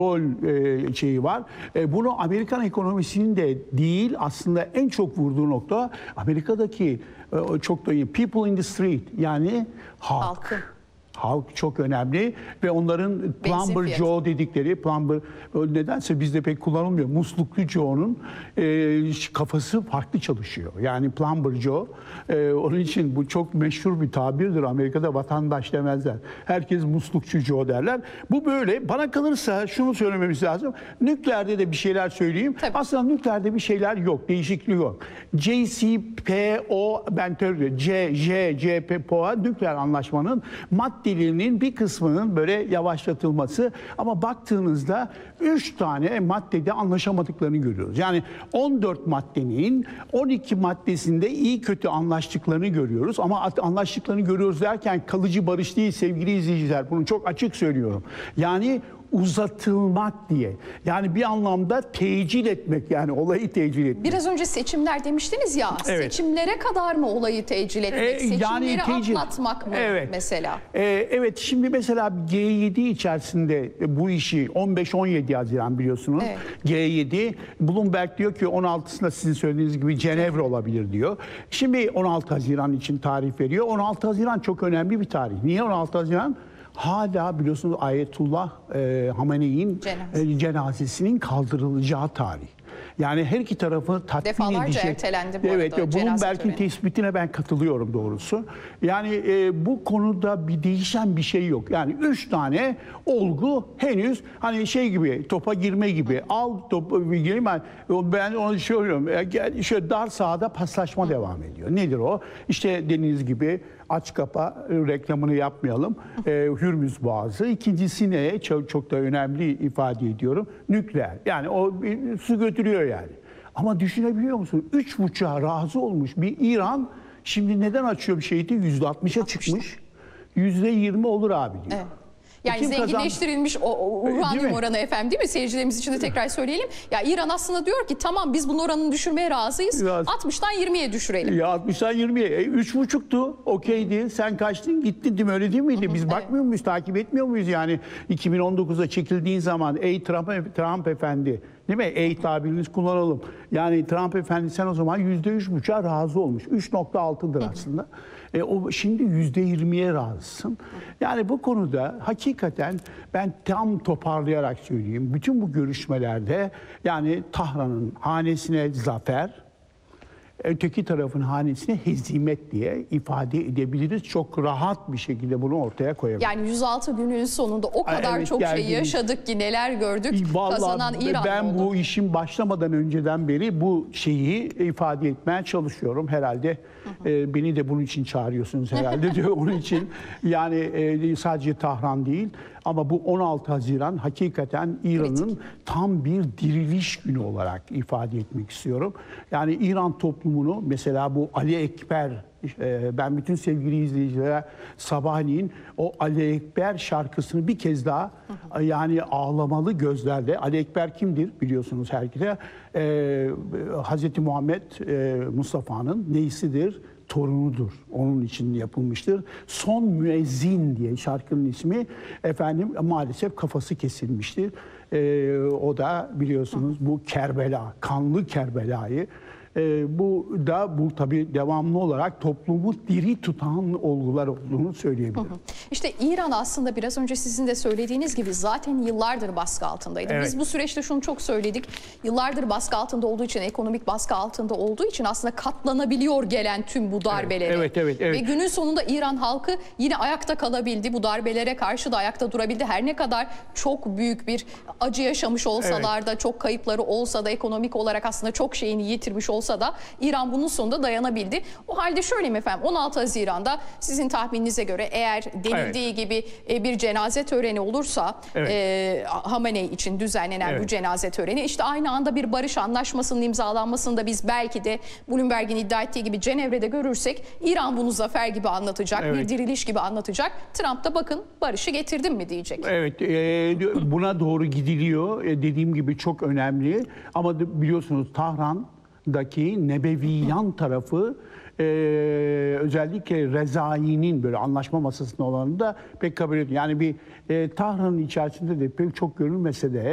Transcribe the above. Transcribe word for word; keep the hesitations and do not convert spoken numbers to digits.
rol e, şeyi var. E, bunu Amerikan ekonomisinin de değil, aslında en çok vurduğu nokta Amerika'daki e, çok da iyi people in the street, yani halk. Halkı. Halk çok önemli ve onların Plumber Joe dedikleri, Plumber nedense bizde pek kullanılmıyor. Musluklu Joe'nun e, kafası farklı çalışıyor. Yani Plumber Joe, e, onun için bu çok meşhur bir tabirdir. Amerika'da vatandaş demezler. Herkes muslukçu Joe derler. Bu böyle. Bana kalırsa şunu söylememiz lazım. Nükleerde de bir şeyler söyleyeyim. Tabii. Aslında nükleerde bir şeyler yok. Değişiklik yok. J C P O, ben terör C, J, C P O A nükleer anlaşmanın maddelerinin bir kısmının böyle yavaşlatılması, ama baktığınızda üç tane maddede anlaşamadıklarını görüyoruz. Yani on dört maddenin on iki maddesinde iyi kötü anlaştıklarını görüyoruz, ama anlaştıklarını görüyoruz derken kalıcı barış değil sevgili izleyiciler, bunu çok açık söylüyorum. Yani uzatılmak diye. Yani bir anlamda tecil etmek, yani olayı tecil etmek. Biraz önce seçimler demiştiniz ya, evet. Seçimlere kadar mı olayı tecil etmek, ee, seçimleri yani tecil, atlatmak mı evet. mesela? Ee, evet, şimdi mesela G yedi içerisinde bu işi on beş on yedi Haziran biliyorsunuz. Evet. G yedi, Bloomberg diyor ki on altısında sizin söylediğiniz gibi Cenevre olabilir diyor. Şimdi on altı Haziran için tarih veriyor. on altı Haziran çok önemli bir tarih. Niye on altı Haziran? Hala biliyorsunuz Ayetullah e, Hamenei'nin Cenaze. e, cenazesinin kaldırılacağı tarih. Yani her iki tarafı tatmin Defalarca edecek. ertelendi bu evet, arada. Bloomberg'in tespitine ben katılıyorum doğrusu. Yani e, bu konuda bir değişen bir şey yok. Yani üç tane olgu henüz hani şey gibi, topa girme gibi. Al topu gireyim, ben, ben onu söylüyorum. Yani şöyle dar sahada paslaşma Hı. devam ediyor. Nedir o? İşte dediğiniz gibi aç kapa, reklamını yapmayalım. E, Hürmüz Boğazı. İkincisi ne? Çok, çok da önemli ifade ediyorum. Nükleer. Yani o bir, su götürüyor yani. Ama düşünebiliyor musun? Üç buçuğa razı olmuş bir İran şimdi neden açıyor bir şeydi? Yüzde altmışa çıkmış. Yüzde yirmi olur abi diyor. Evet. Yani Kim zenginleştirilmiş o, o uranyum oranı efendim, değil mi? Seyircilerimiz için de tekrar söyleyelim. Ya İran aslında diyor ki tamam biz bunun oranını düşürmeye razıyız. Biraz. altmıştan yirmiye düşürelim. Ya altmıştan yirmiye. E, üç buçuktu. Okeydi. Sen kaçtın gittin değil mi? Öyle değil miydi? Biz evet. bakmıyor muyuz? Takip etmiyor muyuz yani? iki bin on dokuzda çekildiğin zaman ey Trump, Trump efendi, değil mi? Ey tabiriniz kullanalım. Yani Trump efendi sen o zaman yüzde üç buçuğa razı olmuş. üç nokta altıdır aslında. E, o şimdi yüzde yirmiye razısın. Yani bu konuda hakikaten ben tam toparlayarak söyleyeyim. Bütün bu görüşmelerde yani Tahran'ın hanesine zafer, öteki tarafın hanesine hezimet diye ifade edebiliriz. Çok rahat bir şekilde bunu ortaya koyabiliriz. Yani yüz altı günün sonunda o kadar evet, çok şey yaşadık ki, neler gördük. Vallahi kazanan İran ben oldu. bu işin başlamadan önceden beri bu şeyi ifade etmeye çalışıyorum. Herhalde hı hı. E, beni de bunun için çağırıyorsunuz herhalde diyor. Onun için yani e, sadece Tahran değil, ama bu on altı Haziran hakikaten İran'ın tam bir diriliş günü olarak ifade etmek istiyorum. Yani İran toplumunu mesela bu Ali Ekber, ben bütün sevgili izleyicilere sabahleyin o Ali Ekber şarkısını bir kez daha hı hı. yani ağlamalı gözlerle. Ali Ekber kimdir biliyorsunuz herkese. Ee, Hazreti Muhammed e, Mustafa'nın neysidir? Torunudur. Onun için yapılmıştır. Son Müezzin diye şarkının ismi, efendim maalesef kafası kesilmiştir. Ee, o da biliyorsunuz bu Kerbela, kanlı Kerbela'yı. Ee, bu da bu tabii devamlı olarak toplumu diri tutan olgular olduğunu söyleyebilirim. Hı hı. İşte İran aslında biraz önce sizin de söylediğiniz gibi zaten yıllardır baskı altındaydı. Evet. Biz bu süreçte şunu çok söyledik. Yıllardır baskı altında olduğu için, ekonomik baskı altında olduğu için aslında katlanabiliyor gelen tüm bu darbelere. Evet, evet, evet. Ve günün sonunda İran halkı yine ayakta kalabildi. Bu darbelere karşı da ayakta durabildi. Her ne kadar çok büyük bir acı yaşamış olsalar evet. da, çok kayıpları olsa da, ekonomik olarak aslında çok şeyini yitirmiş olsa olsa da İran bunun sonunda dayanabildi. O halde şöyle mi efendim, on altı Haziran'da sizin tahmininize göre eğer denildiği evet. gibi bir cenaze töreni olursa evet. e, Hamenei için düzenlenen evet. bu cenaze töreni, işte aynı anda bir barış anlaşmasının imzalanmasını da biz belki de Bloomberg'in iddia ettiği gibi Cenevre'de görürsek, İran bunu zafer gibi anlatacak, evet. bir diriliş gibi anlatacak. Trump da bakın barışı getirdim mi diyecek. Evet, e, buna doğru gidiliyor. E, dediğim gibi çok önemli. Ama biliyorsunuz Tahran'daki Nebeviyan tarafı e, özellikle Rezai'nin böyle anlaşma masasında olanında pek kabul ediyor. Yani bir e, Tahran'ın içerisinde de pek çok görülmese de